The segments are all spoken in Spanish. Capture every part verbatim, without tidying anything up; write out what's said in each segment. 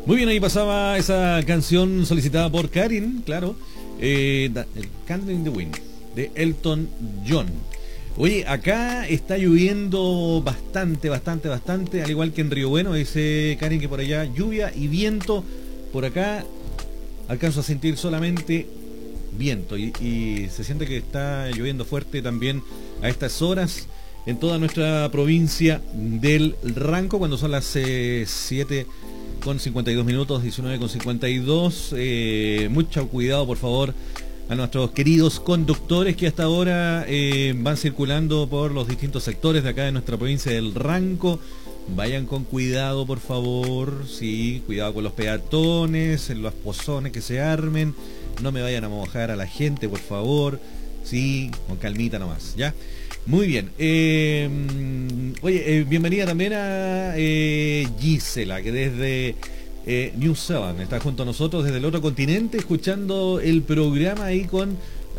Muy bien, ahí pasaba esa canción solicitada por Karin, claro, eh, Candle in the Wind, de Elton John. Oye, acá está lloviendo bastante, bastante, bastante, al igual que en Río Bueno, dice Karin que por allá lluvia y viento. Por acá alcanzo a sentir solamente viento y, y se siente que está lloviendo fuerte también a estas horas en toda nuestra provincia del Ranco, cuando son las eh, siete con cincuenta y dos minutos, diecinueve con cincuenta y dos. Eh, mucho cuidado, por favor, a nuestros queridos conductores que hasta ahora eh, van circulando por los distintos sectores de acá de nuestra provincia del Ranco. Vayan con cuidado, por favor, sí, cuidado con los peatones, en los pozones que se armen, no me vayan a mojar a la gente, por favor, sí, con calmita nomás, ¿ya? Muy bien, eh, oye, eh, bienvenida también a eh, Gisela, que desde eh, New Zealand está junto a nosotros desde el otro continente, escuchando el programa ahí con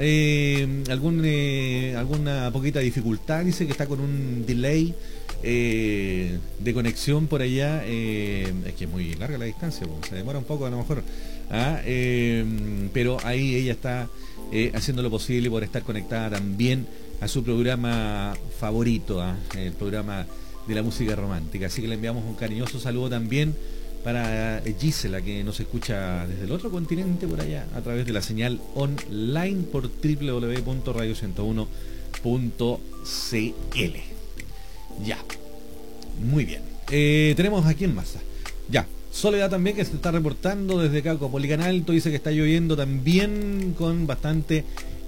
eh, algún, eh, alguna poquita dificultad, dice que está con un delay eh, de conexión por allá, eh, es que es muy larga la distancia, pues, se demora un poco a lo mejor, ¿ah? eh, pero ahí ella está eh, haciendo lo posible por estar conectada también a su programa favorito, ¿eh? El programa de la música romántica. Así que le enviamos un cariñoso saludo también para Gisela, que nos escucha desde el otro continente por allá, a través de la señal online por doble u doble u doble u punto radio ciento uno punto c l. Ya, muy bien. Eh, tenemos aquí en masa. Ya, Soledad también, que se está reportando desde Caupolicán Alto, dice que está lloviendo también con bastante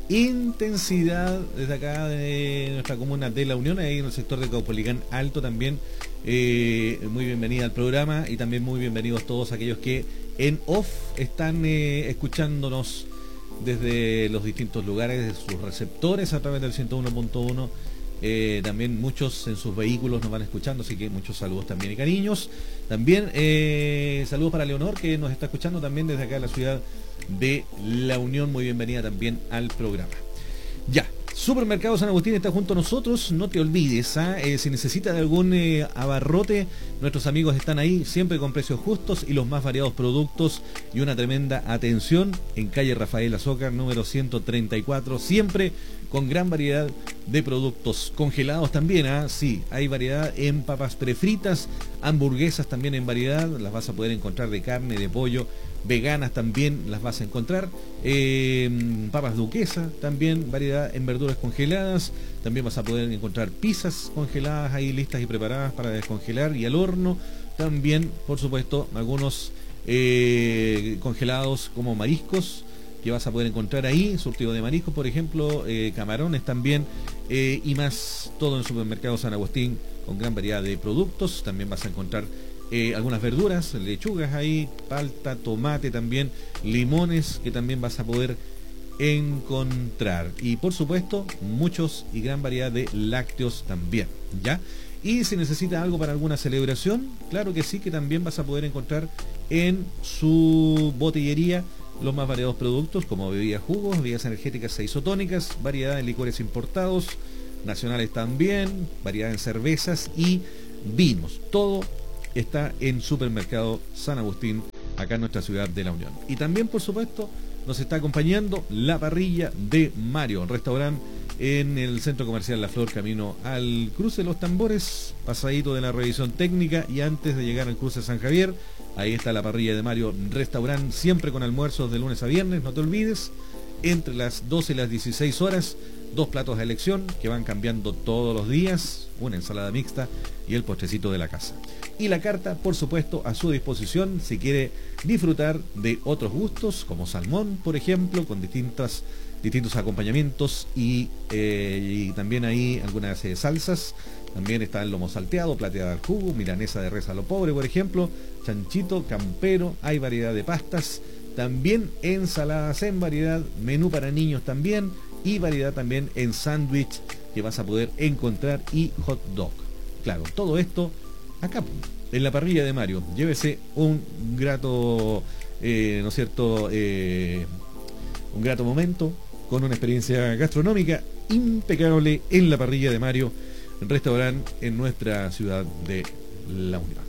intensidad desde acá de nuestra comuna de La Unión, ahí en el sector de Caupolicán Alto también. Eh, muy bienvenida al programa y también muy bienvenidos todos aquellos que en off están eh, escuchándonos desde los distintos lugares, de sus receptores a través del ciento uno punto uno. Eh, también muchos en sus vehículos nos van escuchando, así que muchos saludos también y cariños. También eh, saludos para Leonor, que nos está escuchando también desde acá de la ciudad de La Unión. Muy bienvenida también al programa. Ya, Supermercado San Agustín está junto a nosotros, no te olvides, ¿ah? eh, si necesitas de algún eh, abarrote, nuestros amigos están ahí, siempre con precios justos y los más variados productos y una tremenda atención en calle Rafael Azócar, número ciento treinta y cuatro, siempre con gran variedad de productos congelados también, ¿ah? Sí, hay variedad en papas prefritas, hamburguesas también en variedad, las vas a poder encontrar de carne, de pollo, veganas también las vas a encontrar, eh, papas duquesa también, variedad en verduras congeladas, también vas a poder encontrar pizzas congeladas ahí listas y preparadas para descongelar y al horno, también por supuesto algunos eh, congelados como mariscos que vas a poder encontrar ahí, surtido de mariscos por ejemplo, eh, camarones también eh, y más, todo en Supermercado San Agustín con gran variedad de productos. También vas a encontrar Eh, algunas verduras, lechugas ahí, palta, tomate también, limones que también vas a poder encontrar y por supuesto muchos y gran variedad de lácteos también, ¿ya? Y si necesitas algo para alguna celebración, claro que sí, que también vas a poder encontrar en su botillería los más variados productos como bebidas, jugos, bebidas energéticas e isotónicas, variedad de licores importados, nacionales también, variedad en cervezas y vinos, todo está en Supermercado San Agustín, acá en nuestra ciudad de La Unión. Y también, por supuesto, nos está acompañando la parrilla de Mario, un restaurante en el Centro Comercial La Flor, camino al cruce de los Tambores, pasadito de la revisión técnica y antes de llegar al cruce San Javier, ahí está la parrilla de Mario, restaurante siempre con almuerzos de lunes a viernes, no te olvides, entre las doce y las dieciséis horas, dos platos de elección que van cambiando todos los días, una ensalada mixta y el postrecito de la casa. Y la carta, por supuesto, a su disposición si quiere disfrutar de otros gustos, como salmón, por ejemplo, con distintas, distintos acompañamientos y, eh, y también hay algunas eh, salsas. También está el lomo salteado, plateada al jugo, milanesa de res a lo pobre, por ejemplo, chanchito, campero, hay variedad de pastas, también ensaladas en variedad, menú para niños también, y variedad también en sándwich que vas a poder encontrar y hot dog. Claro, todo esto acá en la parrilla de Mario. Llévese un grato, eh, ¿no es cierto? Eh, un grato momento con una experiencia gastronómica impecable en la parrilla de Mario, restaurante en nuestra ciudad de La Unión.